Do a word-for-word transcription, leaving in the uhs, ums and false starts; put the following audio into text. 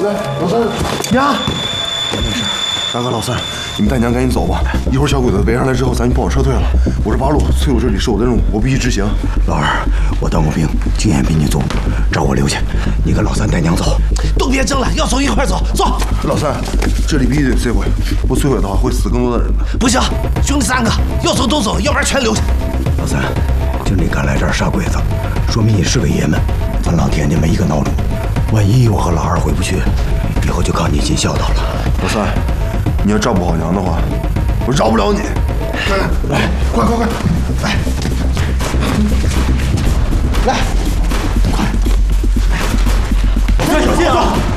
三，老三， 娘， 没事。大哥，老三，你们带娘赶紧走吧。一会儿小鬼子围上来之后，咱就不好撤退了。我是八路，崔鲁这里是我的任务，我必须执行。 老二，我当过兵，经验比你足，找我留下。你跟老三带娘走。 都别争了，要走一块走，走。 老三，这里必须得摧毁，不摧毁的话会死更多的人的。 不行，兄弟三个，要走都走，要不然全留下。 老三，今儿你敢来这儿杀鬼子，说明你是个爷们。咱老天家没一个孬种，万一我和老二回不去，以后就靠你尽孝道了。 老三，你要照顾好娘的话，我饶不了你。来来，快快快，来，来，快， 小心啊！